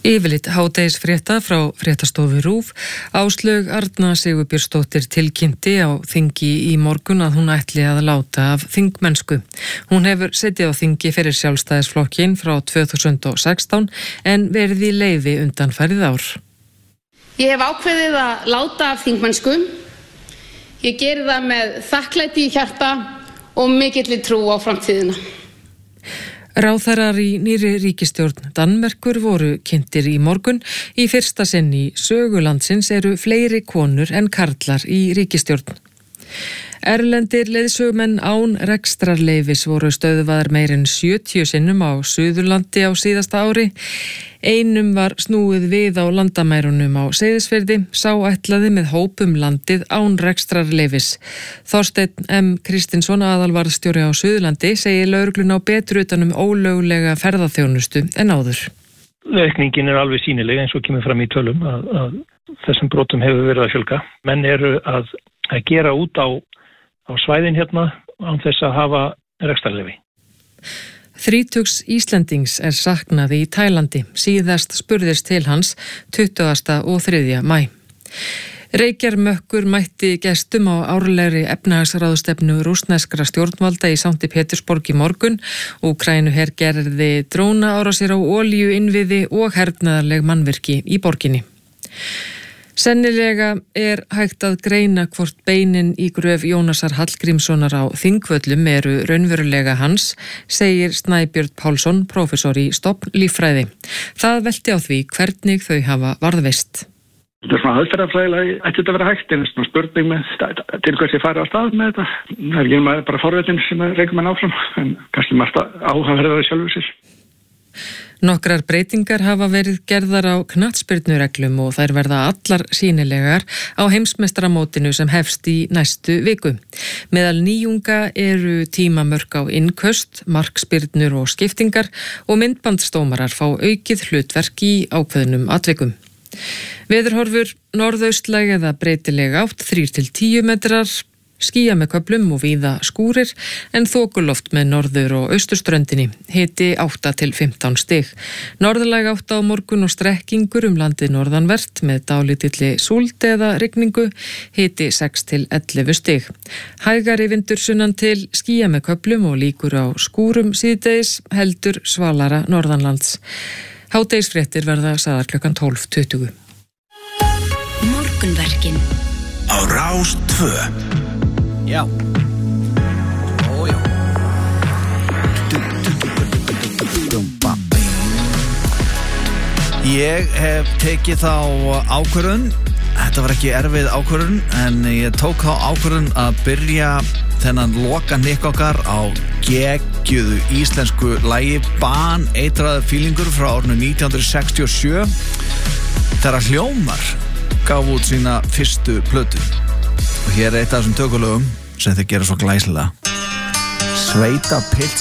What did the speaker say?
Yfirlit hádegisfrétta frá fréttastofu RÚV. Áslaug Arna Sigurbjörnsdóttir tilkynnti á þingi í morgun að hún ætli að láta af þingmennsku. Hún hefur setið á þingi fyrir Sjálfstæðisflokkinn frá 2016 en verið í leyfi undanfarið ár. Ég hef ákveðið að láta af þingmennsku. Ég geri það með þakklæti í hjarta og mikilli trú á framtíðina. Ráðherrar í nýrri ríkisstjórn Danmerkur voru kynntir í morgun. Í fyrsta sinn í sögu landsins eru fleiri konur en karlar í ríkisstjórn. Erlendir leiðsögumenn án rekstrarleyfis voru stöðvaðar meir en 70 sinnum á Suðurlandi á síðasta ári. Einum var snúið við á landamærunum á Seyðisfirði, sá ætlaði með hópum landið án rekstrarleyfis. Þorsteinn M. Kristinsson, aðalvarðstjóri á Suðurlandi, segir lögregluna á betur utan ólöglega ferðaþjónustu en áður. Aukningin alveg sýnileg eins og kemur fram í tölum að þessum brotum hefur verið að fjölga. Menn eru að gera út á svæðin hérna án þess að hafa rekstrarleyfi. 30 Íslendings er saknað í Tælandi. Síðast spurðist til hans 20. og 3. maí. Reykjarmökkur mætti gestum á árlegri efnahagsráðstefnu rússneskra stjórnvalda í Sankti Pétursborg í morgun. Úkraínuher gerði drónaárásir á olíuinnviði og hernaðarleg mannvirki í borginni. Sennilega er hægt að greina hvort beinin í gröf Jónasar Hallgrímssonar á Þingvöllum eru raunverulega hans, segir Snæbjörn Pálsson, prófessor í stofnlíffræði. Það velti á því hvernig þau hafa varðveist. Þetta svona aðferðafræðilega ætti þetta að vera hægt, en svona spurning með til hvers ég fari á stað með þetta. Það er ekki bara forvitin sem rekum mann áfram, en kannski margt áhugaverðari sjálfur sér. Nokkrar breytingar hafa verið gerðar á knattspyrnureglum og þær verða allar sýnilegar á heimsmeistaramótinu sem hefst í næstu viku. Meðal nýjunga eru tímamörk á innköst, markspyrnur og skiptingar og myndbandstómarar fá aukið hlutverk í ákveðnum atvikum. Veðurhorfur norðaustlæg eða breytileg átt 3-10 metrar, skýja með köflum og víða skúrir en þokuloft með norður- og austurströndinni, hiti 8-15 stig. Norðlæg átt á morgun og strekkingur landið norðanvert með dálítilli súld eða rigningu, hiti 6-11 stig. Hægari vindur sunnan til, skýja með köflum og líkur á skúrum síðdegis, heldur svalara norðanlands. Hádegisfréttir verða sagðar klukkan 12:20. Morgunverkin á Rás 2. Já. Ójá. Ég hef tekið þá ákvörðun. Þetta var ekki erfið ákvörðun, en ég tók þá ákvörðun að byrja þennan loka nikk okkar á geggjuðu íslensku lagi Baneitraður fílingur frá árinu 1967 þegar Hljómar gaf út sína fyrstu plötu. Og hér er eitt af þessum tökulögum sem þeir gera svo glæsilega. Sveitapilts